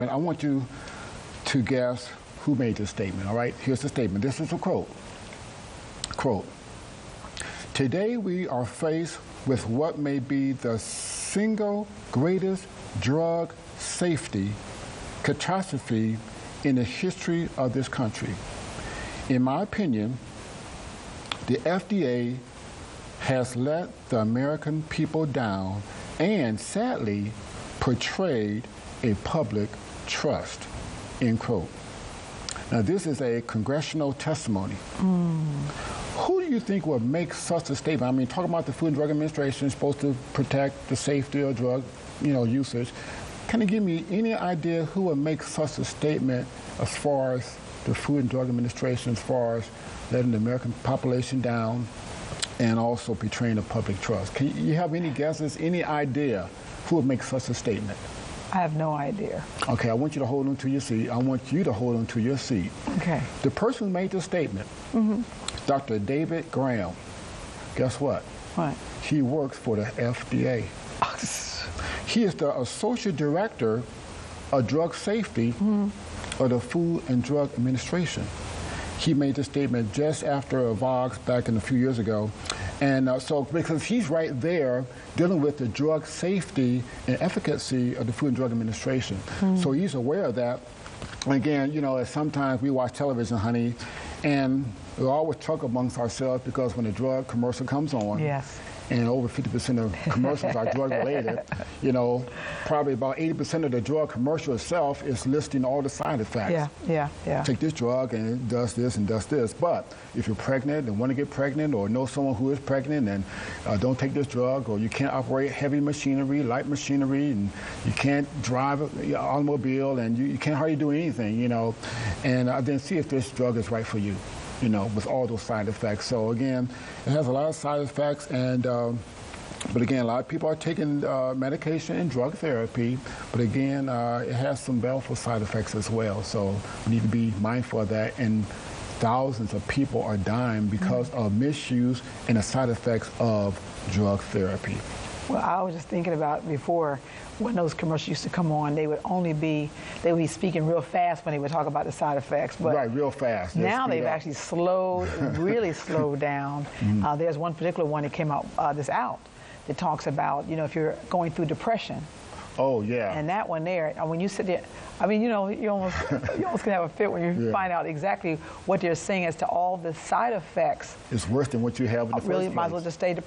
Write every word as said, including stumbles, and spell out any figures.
And I want you to guess who made this statement, all right? Here's the statement. This is a quote. Quote, "Today we are faced with what may be the single greatest drug safety catastrophe in the history of this country. In my opinion, the F D A has let the American people down and sadly portrayed a public trust," end quote. Now, this is a congressional testimony. Mm. Who do you think would make such a statement? I mean, talking about the Food and Drug Administration is supposed to protect the safety of drug, you know, usage. Can you give me any idea who would make such a statement as far as the Food and Drug Administration, as far as letting the American population down and also betraying the public trust? Can you have any guesses, any idea who would make such a statement? I have no idea. Okay, I want you to hold on to your seat. I want you to hold on to your seat. Okay. The person who made this statement, mm-hmm. Doctor David Graham, guess what? What? He works for the F D A. He is the Associate Director of Drug Safety mm-hmm. of the Food and Drug Administration. He made this statement just after a Vox back in a few years ago. And uh, so, because he's right there dealing with the drug safety and efficacy of the Food and Drug Administration. Mm-hmm. So he's aware of that. And again, you know, sometimes we watch television, honey, and we always talk amongst ourselves because when the drug commercial comes on, yes. and over fifty percent of commercials are drug-related, you know, probably about eighty percent of the drug commercial itself is listing all the side effects. Yeah, yeah, yeah. Take this drug and it does this and does this. But if you're pregnant and want to get pregnant or know someone who is pregnant and uh, don't take this drug, or you can't operate heavy machinery, light machinery, and you can't drive an automobile and you, you can't hardly do anything, you know, and uh, then see if this drug is right for you, you know, with all those side effects. So again, it has a lot of side effects, and um, but again, a lot of people are taking uh, medication and drug therapy, but again, uh, it has some baleful side effects as well. So we need to be mindful of that, and thousands of people are dying because mm-hmm. of misuse and the side effects of drug therapy. Well, I was just thinking about before, when those commercials used to come on, they would only be, they would be speaking real fast when they would talk about the side effects. But right, real fast. Now they've up. actually slowed, really slowed down. Mm-hmm. Uh, there's one particular one that came out, uh, that's out, that talks about, you know, if you're going through depression. Oh, yeah. And that one there, when you sit there, I mean, you know, you almost, you almost can have a fit when you yeah. find out exactly what they're saying as to all the side effects. It's worse than what you have in the really first might place. as well just stay,